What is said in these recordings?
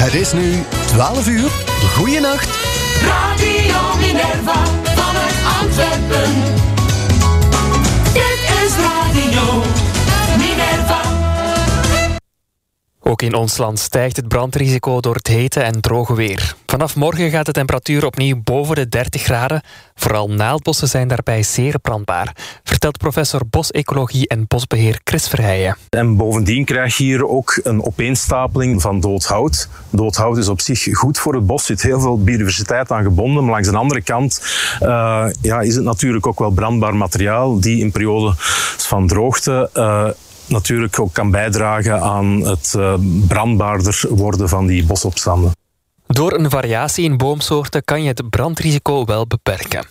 Het is nu 12 uur. Goeienacht. Radio Minerva vanuit Antwerpen. Dit is Radio Minerva. Ook in ons land stijgt het brandrisico door het hete en droge weer. Vanaf morgen gaat de temperatuur opnieuw boven de 30 graden. Vooral naaldbossen zijn daarbij zeer brandbaar, vertelt professor bosecologie en bosbeheer Chris Verheijen. En bovendien krijg je hier ook een opeenstapeling van dood hout. Dood hout is op zich goed voor het bos, er zit heel veel biodiversiteit aan gebonden. Maar langs de andere kant is het natuurlijk ook wel brandbaar materiaal die in periodes van droogte natuurlijk ook kan bijdragen aan het brandbaarder worden van die bosopstanden. Door een variatie in boomsoorten kan je het brandrisico wel beperken.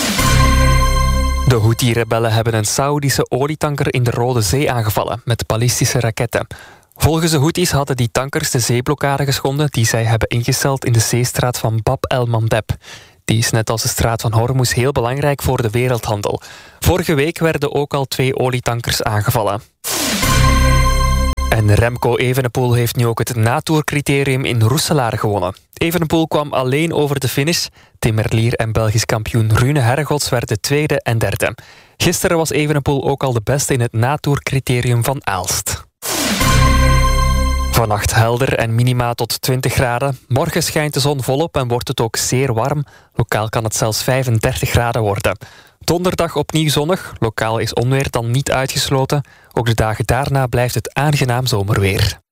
De Houthi-rebellen hebben een Saoedische olietanker in de Rode Zee aangevallen met ballistische raketten. Volgens de Houthis hadden die tankers de zeeblokkade geschonden die zij hebben ingesteld in de zeestraat van Bab el-Mandeb. Die is net als de straat van Hormuz heel belangrijk voor de wereldhandel. Vorige week werden ook al 2 olietankers aangevallen. En Remco Evenepoel heeft nu ook het natourcriterium in Roeselare gewonnen. Evenepoel kwam alleen over de finish. Tim Merlier en Belgisch kampioen Rune Herregots werden tweede en derde. Gisteren was Evenepoel ook al de beste in het natourcriterium van Aalst. Vannacht helder en minima tot 20 graden. Morgen schijnt de zon volop en wordt het ook zeer warm. Lokaal kan het zelfs 35 graden worden. Donderdag opnieuw zonnig. Lokaal is onweer dan niet uitgesloten. Ook de dagen daarna blijft het aangenaam zomerweer.